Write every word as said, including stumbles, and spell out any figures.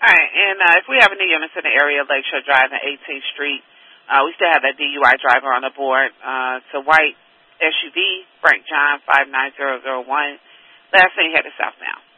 All right, and uh, if we have any units in the area, Lakeshore Drive and eighteenth Street, uh, we still have that D U I driver on the board. Uh, it's a white S U V, Frank John five nine zero zero one. Last thing, headed south now.